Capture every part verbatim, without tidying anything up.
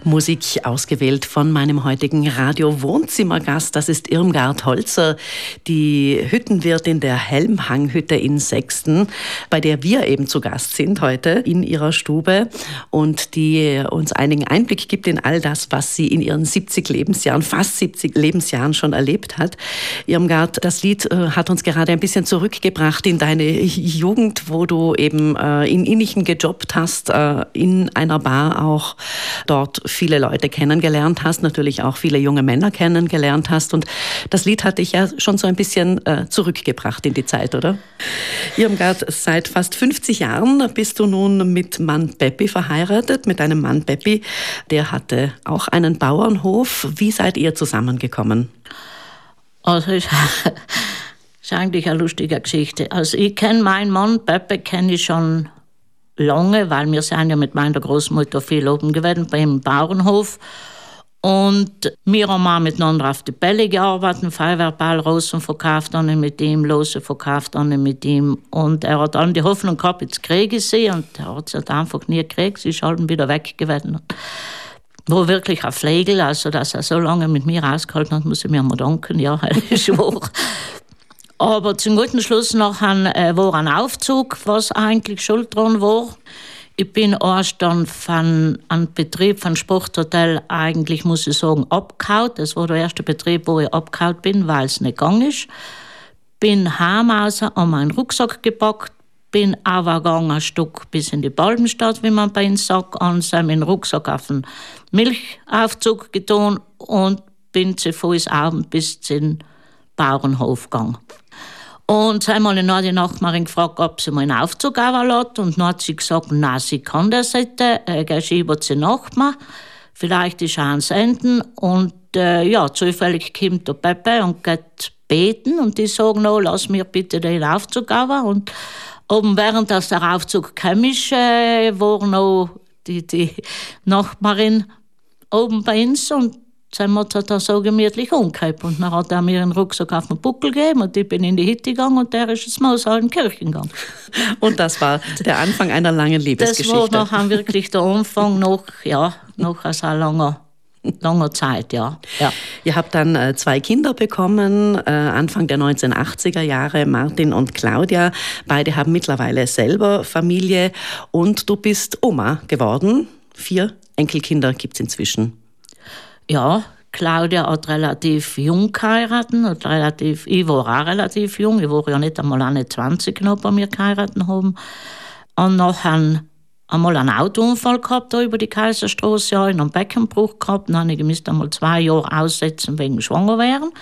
Musik ausgewählt von meinem heutigen Radio-Wohnzimmergast. Das ist Irmgard Holzer, die Hüttenwirtin der Helmhanghütte in Sexten, bei der wir eben zu Gast sind heute in ihrer Stube und die uns einigen Einblick gibt in all das, was sie in ihren siebzig Lebensjahren, fast siebzig Lebensjahren schon erlebt hat. Irmgard, das Lied äh, hat uns gerade ein bisschen zurückgebracht in deine Jugend, wo du eben äh, in Innichen gejobbt hast, äh, in einer Bar auch dort viele Leute kennengelernt hast, natürlich auch viele junge Männer kennengelernt hast. Und das Lied hat dich ja schon so ein bisschen äh, zurückgebracht in die Zeit, oder? Irmgard, seit fast fünfzig Jahren bist du nun mit Mann Peppi verheiratet, mit deinem Mann Peppi. Der hatte auch einen Bauernhof. Wie seid ihr zusammengekommen? Also ich, das ist eigentlich eine lustige Geschichte. Also ich kenne meinen Mann Peppi, kenne ich schon lange, weil wir sind ja mit meiner Großmutter viel oben gewesen beim Bauernhof. Und wir haben auch miteinander auf die Bälle gearbeitet, Feuerwehrball, Rosen verkauft, dann mit ihm, Lose verkauft, dann mit ihm. Und er hat dann die Hoffnung gehabt, jetzt kriege ich sie. Und er hat sie halt einfach nie gekriegt, sie ist halt wieder weg gewesen. War wirklich ein Flegel, also dass er so lange mit mir ausgehalten hat, muss ich mir mal danken, ja, ist wahr. Aber zum guten Schluss nachher äh, war ein Aufzug, was eigentlich schuld dran war. Ich bin erst dann von einem Betrieb, von Sporthotel, eigentlich muss ich sagen, abgehauen. Das war der erste Betrieb, wo ich abgehauen bin, weil es nicht gegangen ist. Bin heimgekommen, an meinen Rucksack gepackt, bin aber gegangen ein Stück bis in die Balbenstadt, wie man bei uns sagt, und habe meinen Rucksack auf den Milchaufzug getan und bin zu Fuß Abend bis zum Bauernhof gegangen. Und einmal hat die Nachbarin gefragt, ob sie meinen Aufzug lässt. Und dann hat sie gesagt, nein, sie kann das nicht. Äh, gehst über zur Nachbar. Vielleicht ist er ans Enden. Und äh, ja, zufällig kommt der Pepe und geht beten. Und die sagen, no, lass mir bitte den Aufzug runter. Und oben während dass der Aufzug kam, äh, war noch die, die Nachbarin oben bei uns. Und seine Mutter hat da so gemütlich umgekehrt. Und dann hat er mir einen Rucksack auf den Buckel gegeben und ich bin in die Hütte gegangen und der ist ins Maushaus in die Kirche gegangen. Und das war der Anfang einer langen Liebesgeschichte. Das war nachher wirklich der Anfang noch, ja, nach so langer, langer Zeit, ja. ja. Ihr habt dann äh, zwei Kinder bekommen, äh, Anfang der neunzehnhundertachtziger Jahre, Martin und Claudia. Beide haben mittlerweile selber Familie und du bist Oma geworden. Vier Enkelkinder gibt es inzwischen. Ja, Claudia hat relativ jung geheiratet. Und relativ, ich war auch relativ jung. Ich war ja nicht einmal eine zwanzig, als wir geheiratet haben. Und nachher einmal einen Autounfall gehabt, da über die Kaiserstraße, ja, einen Beckenbruch gehabt. Dann habe ich musste einmal zwei Jahre aussetzen wegen Schwangerwerden.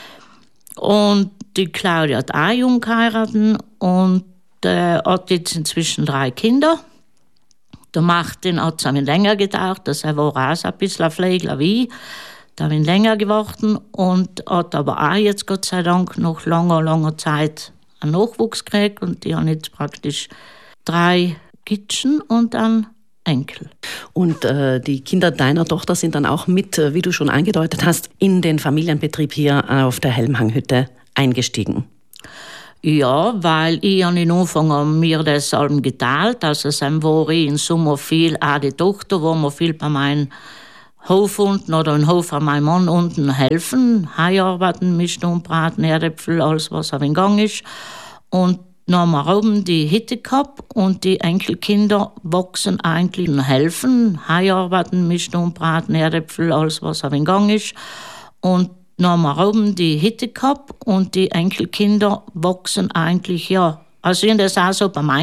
Und die Claudia hat auch jung geheiratet und äh, hat jetzt inzwischen drei Kinder. Der Martin hat es länger gedauert, das war auch so ein bisschen ein Pflegler wie ich. Da habe ich länger gewartet und hat aber auch jetzt Gott sei Dank nach langer, langer Zeit einen Nachwuchs gekriegt und die haben jetzt praktisch drei Kitchen und einen Enkel. Und äh, die Kinder deiner Tochter sind dann auch mit, wie du schon angedeutet hast, in den Familienbetrieb hier auf der Helmhanghütte eingestiegen. Ja, weil ich an den Anfang an mir das allem geteilt. Also dann war ich im Sommer viel, auch die Tochter, wo wir viel bei meinem Hof unten oder im Hof an meinem Mann unten helfen. Heiarbeiten, mischen und braten, Erdäpfel, alles was auf den Gang ist. Und dann haben wir oben die Hütte gehabt und die Enkelkinder wachsen eigentlich und helfen. Heiarbeiten, mischen und braten, Erdäpfel, alles was auf den Gang ist. Und dann haben wir oben die Hütte gehabt und die Enkelkinder wachsen eigentlich, ja, also ich habe das auch so bei meinen